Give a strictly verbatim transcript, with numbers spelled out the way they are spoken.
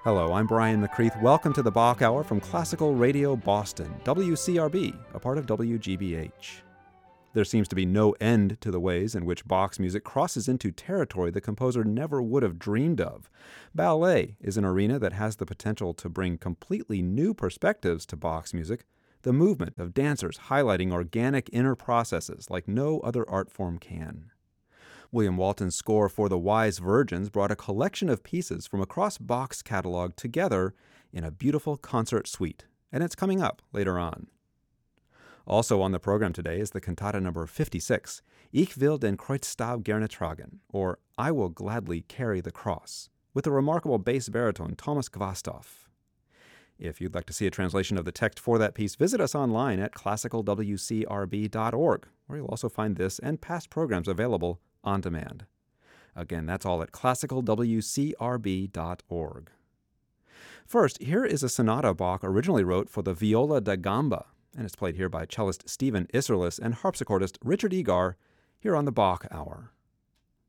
Hello, I'm Brian McCreath. Welcome to the Bach Hour from Classical Radio Boston, W C R B, a part of W G B H. There seems to be no end to the ways in which Bach's music crosses into territory the composer never would have dreamed of. Ballet is an arena that has the potential to bring completely new perspectives to Bach's music, the movement of dancers highlighting organic inner processes like no other art form can. William Walton's score for The Wise Virgins brought a collection of pieces from across Bach's catalog together in a beautiful concert suite, and it's coming up later on. Also on the program today is the cantata number fifty-six, Ich will den Kreuzstab gerne tragen, or I Will Gladly Carry the Cross, with the remarkable bass baritone Thomas Gvastov. If you'd like to see a translation of the text for that piece, visit us online at classical w c r b dot org, where you'll also find this and past programs available on demand. Again, that's all at classical w c r b dot org. First, here is a sonata Bach originally wrote for the viola da gamba, and it's played here by cellist Stephen Isserlis and harpsichordist Richard Egar, here on the Bach Hour.